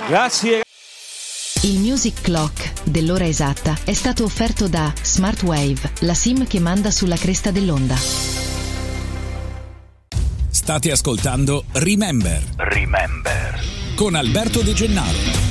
Grazie. Il Music Clock dell'ora esatta è stato offerto da Smartwave, la SIM che manda sulla cresta dell'onda. State ascoltando Remember con Alberto De Gennaro.